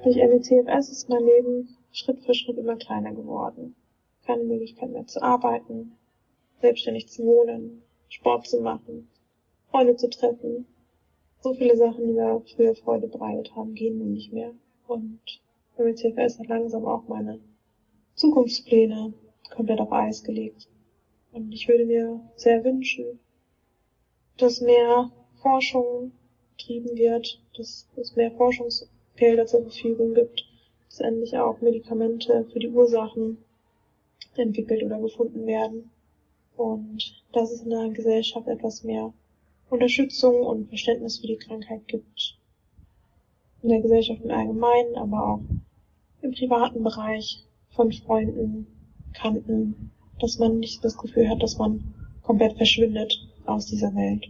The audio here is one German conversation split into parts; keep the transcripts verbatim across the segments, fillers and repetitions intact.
Durch M E C F S ist mein Leben Schritt für Schritt immer kleiner geworden. Keine Möglichkeit mehr zu arbeiten, selbstständig zu wohnen, Sport zu machen, Freunde zu treffen. So viele Sachen, die mir früher Freude bereitet haben, gehen nun nicht mehr. Und M E C F S hat langsam auch meine Zukunftspläne komplett auf Eis gelegt. Und ich würde mir sehr wünschen, dass mehr Forschung betrieben wird, dass es mehr Forschungsgelder zur Verfügung gibt, dass endlich auch Medikamente für die Ursachen entwickelt oder gefunden werden und dass es in der Gesellschaft etwas mehr Unterstützung und Verständnis für die Krankheit gibt. In der Gesellschaft im Allgemeinen, aber auch im privaten Bereich von Freunden, Bekannten, dass man nicht das Gefühl hat, dass man komplett verschwindet aus dieser Welt.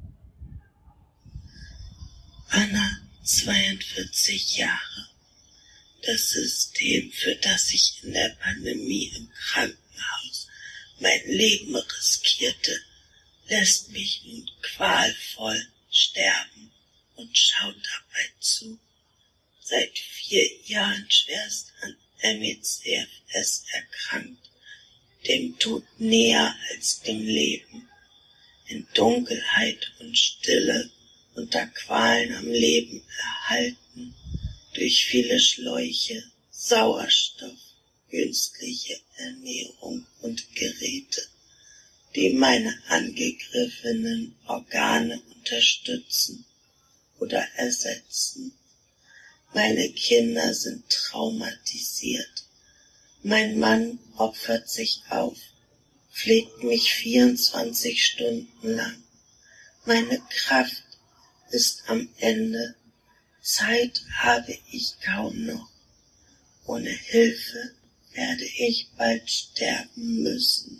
Anna, zweiundvierzig Jahre. Das System, für das ich in der Pandemie im Krankenhaus mein Leben riskierte, lässt mich nun qualvoll sterben und schaut dabei zu. Seit vier Jahren schwerst an M E C F S erkrankt, dem Tod näher als dem Leben, in Dunkelheit und Stille, unter Qualen am Leben erhalten, durch viele Schläuche, Sauerstoff, künstliche Ernährung und Geräte, die meine angegriffenen Organe unterstützen oder ersetzen. Meine Kinder sind traumatisiert. Mein Mann opfert sich auf, pflegt mich vierundzwanzig Stunden lang. Meine Kraft ist am Ende. Zeit habe ich kaum noch. Ohne Hilfe werde ich bald sterben müssen.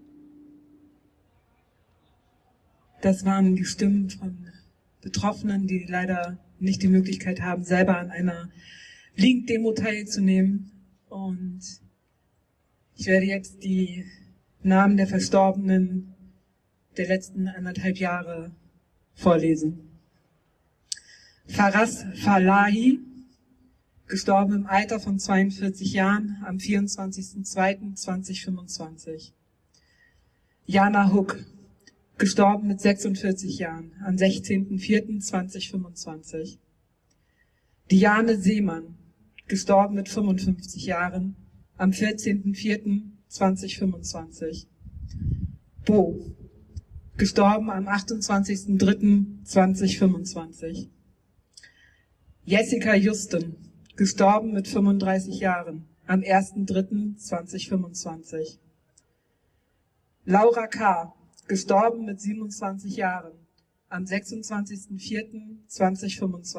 Das waren die Stimmen von Betroffenen, die leider nicht die Möglichkeit haben, selber an einer Link-Demo teilzunehmen. Und ich werde jetzt die Namen der Verstorbenen der letzten anderthalb Jahre vorlesen. Faraz Falahi, gestorben im Alter von zweiundvierzig Jahren am vierundzwanzigsten zweiten zweitausendfünfundzwanzig. Jana Huck, gestorben mit sechsundvierzig Jahren am sechzehnten vierten zweitausendfünfundzwanzig. Diane Seemann, gestorben mit fünfundfünfzig Jahren am vierzehnten vierten zweitausendfünfundzwanzig. Bo, gestorben am achtundzwanzigsten dritten zweitausendfünfundzwanzig. Jessica Justen, gestorben mit fünfunddreißig Jahren am ersten dritten zweitausendfünfundzwanzig. Laura K., gestorben mit siebenundzwanzig Jahren am sechsundzwanzigsten vierten zweitausendfünfundzwanzig.